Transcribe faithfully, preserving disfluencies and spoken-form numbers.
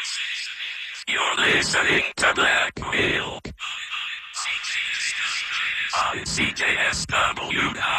You're listening to Black Wheel on C J S W